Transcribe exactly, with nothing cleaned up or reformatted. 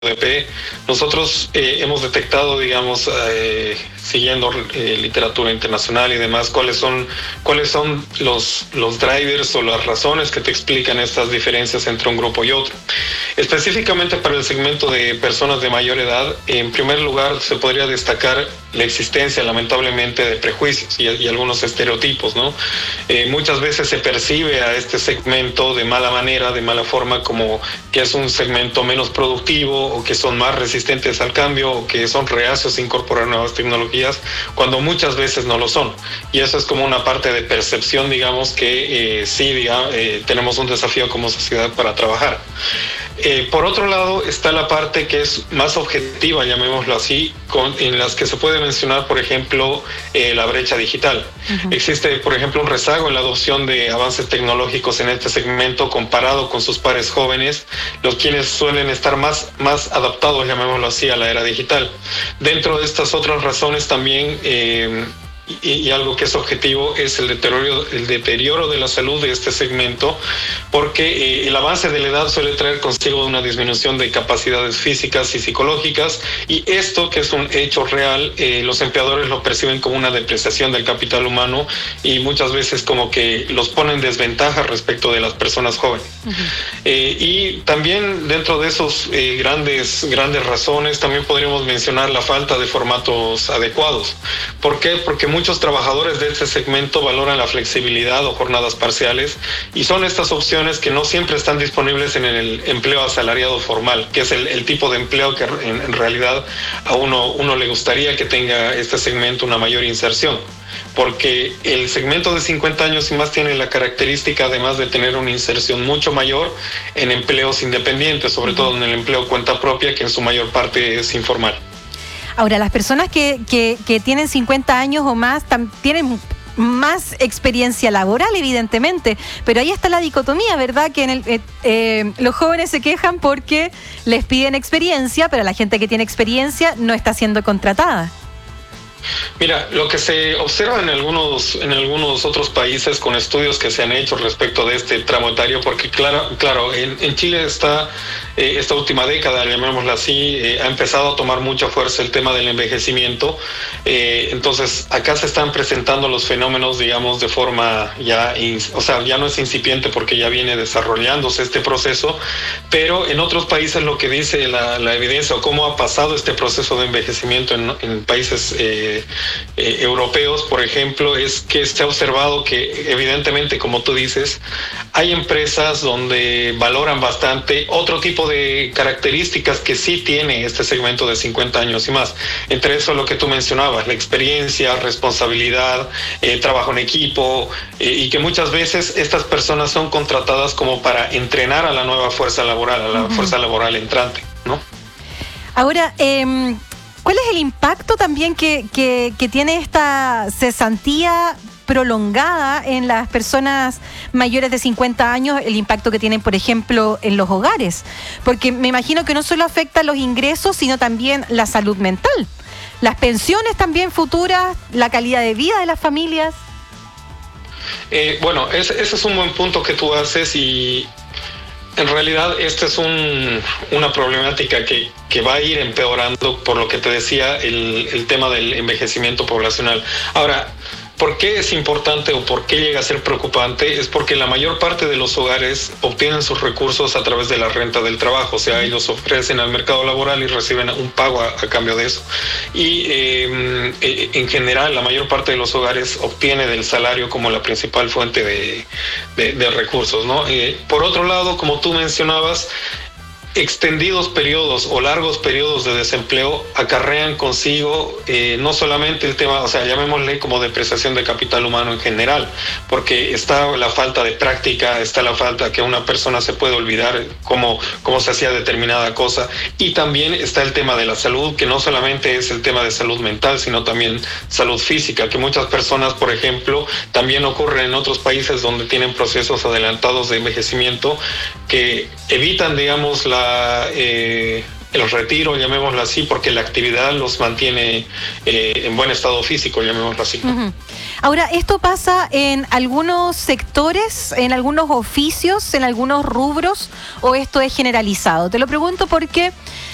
D P, nosotros eh, hemos detectado, digamos, eh, siguiendo eh, literatura internacional y demás, cuáles son cuáles son los, los drivers o las razones que te explican estas diferencias entre un grupo y otro. Específicamente para el segmento de personas de mayor edad, en primer lugar se podría destacar la existencia, lamentablemente, de prejuicios y, y algunos estereotipos, ¿no? Eh, muchas veces se percibe a este segmento de mala manera, de mala forma, como que es un segmento menos productivo o que son más resistentes al cambio o que son reacios a incorporar nuevas tecnologías, cuando muchas veces no lo son. Y eso es como una parte de percepción, digamos, que eh, sí, digamos, eh, tenemos un desafío como sociedad para trabajar. Eh, por otro lado está la parte que es más objetiva, llamémoslo así, con, en las que se puede mencionar, por ejemplo, eh, la brecha digital. Uh-huh. Existe, por ejemplo, un rezago en la adopción de avances tecnológicos en este segmento comparado con sus pares jóvenes, los quienes suelen estar más, más adaptados, llamémoslo así, a la era digital. Dentro de estas otras razones también... Eh, Y, y algo que es objetivo es el deterioro, el deterioro de la salud de este segmento, porque eh, el avance de la edad suele traer consigo una disminución de capacidades físicas y psicológicas, y esto, que es un hecho real, eh, los empleadores lo perciben como una depreciación del capital humano y muchas veces como que los ponen en desventaja respecto de las personas jóvenes. Uh-huh. Eh, y también dentro de esos eh, grandes, grandes razones también podríamos mencionar la falta de formatos adecuados. ¿Por qué? Porque muchos trabajadores de este segmento valoran la flexibilidad o jornadas parciales, y son estas opciones que no siempre están disponibles en el empleo asalariado formal, que es el, el tipo de empleo que en, en realidad a uno, uno le gustaría que tenga este segmento una mayor inserción. Porque el segmento de cincuenta años y más tiene la característica, además de tener una inserción mucho mayor en empleos independientes, sobre uh-huh. todo en el empleo cuenta propia, que en su mayor parte es informal. Ahora, las personas que, que, que tienen cincuenta años o más tam, tienen más experiencia laboral, evidentemente, pero ahí está la dicotomía, ¿verdad? Que en el, eh, eh, los jóvenes se quejan porque les piden experiencia, pero la gente que tiene experiencia no está siendo contratada. Mira, lo que se observa en algunos en algunos otros países con estudios que se han hecho respecto de este tramo etario, porque claro, claro en, en Chile está eh, esta última década, llamémosla así, eh, ha empezado a tomar mucha fuerza el tema del envejecimiento. Eh, entonces, acá se están presentando los fenómenos, digamos, de forma ya, o sea, ya no es incipiente porque ya viene desarrollándose este proceso, pero en otros países lo que dice la, la evidencia o cómo ha pasado este proceso de envejecimiento en, en países eh, Eh, europeos, por ejemplo, es que se ha observado que evidentemente, como tú dices, hay empresas donde valoran bastante otro tipo de características que sí tiene este segmento de cincuenta años y más. Entre eso lo que tú mencionabas, la experiencia, responsabilidad, eh, trabajo en equipo, eh, y que muchas veces estas personas son contratadas como para entrenar a la nueva fuerza laboral, a la uh-huh. fuerza laboral entrante, ¿no? Ahora, eh... ¿cuál es el impacto también que, que, que tiene esta cesantía prolongada en las personas mayores de cincuenta años, el impacto que tienen, por ejemplo, en los hogares? Porque me imagino que no solo afecta los ingresos, sino también la salud mental, las pensiones también futuras, la calidad de vida de las familias. Eh, bueno, ese, ese es un buen punto que tú haces, y en realidad esta es un, una problemática que, que va a ir empeorando, por lo que te decía, el, el tema del envejecimiento poblacional. Ahora, ¿por qué es importante o por qué llega a ser preocupante? Es porque la mayor parte de los hogares obtienen sus recursos a través de la renta del trabajo, o sea, ellos ofrecen al mercado laboral y reciben un pago a, a cambio de eso. Y eh, en general, la mayor parte de los hogares obtiene del salario como la principal fuente de, de, de recursos, ¿no? Eh, por otro lado, como tú mencionabas, extendidos periodos o largos periodos de desempleo acarrean consigo eh, no solamente el tema, o sea, llamémosle como depreciación de capital humano en general, porque está la falta de práctica, está la falta que una persona se puede olvidar cómo, cómo se hacía determinada cosa, y también está el tema de la salud, que no solamente es el tema de salud mental, sino también salud física, que muchas personas, por ejemplo, también ocurre en otros países donde tienen procesos adelantados de envejecimiento que evitan, digamos, la Eh, el retiro, llamémoslo así, porque la actividad los mantiene eh, en buen estado físico, llamémoslo así. Uh-huh. Ahora, ¿esto pasa en algunos sectores, en algunos oficios, en algunos rubros, o esto es generalizado? Te lo pregunto porque